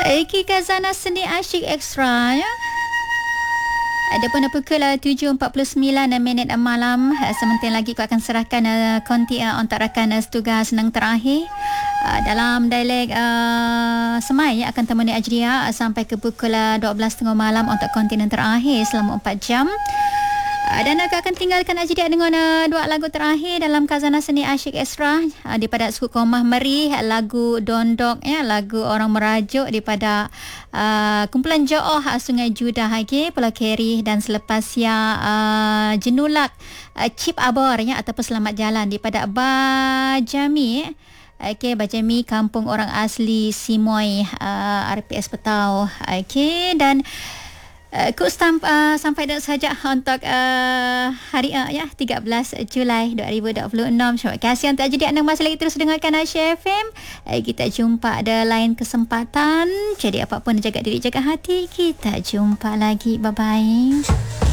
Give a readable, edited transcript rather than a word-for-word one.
Eki Kazana Seni Asyik Ekstra ya. Ada pun pukul 7.49 malam. Sebentar lagi aku akan serahkan konti untuk rakan tugas senang terakhir dalam dialek Semai akan temani Ajria sampai ke pukul 12.30 malam untuk kontinen terakhir selama 4 jam. Dan aku akan tinggalkan Ajria dengan dua lagu terakhir dalam Khazanah Seni Asyik Ekstra daripada suku Komah Merih, lagu Dondok ya, lagu orang merajuk daripada kumpulan Jo'oh Sungai Judah Pulau Keri, dan selepas Jenulak Cip Abor ya, ataupun Selamat Jalan daripada Bajami Bajami Kampung Orang Asli Simoy RPS Petau. Dan sampai dah saja untuk hari 13 Julai 2026. Terima kasih untuk jadi anda masih lagi terus dengarkan Aisyah FM. Kita jumpa ada lain kesempatan. Jadi apapun, jaga diri, jaga hati. Kita jumpa lagi. Bye bye.